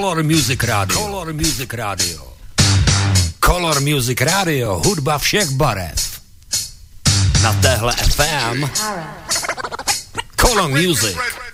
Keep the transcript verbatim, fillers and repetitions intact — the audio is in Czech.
Color Music Radio. Color Music Radio. Color Music Radio, hudba všech barev. Na téhle F M. Color Music.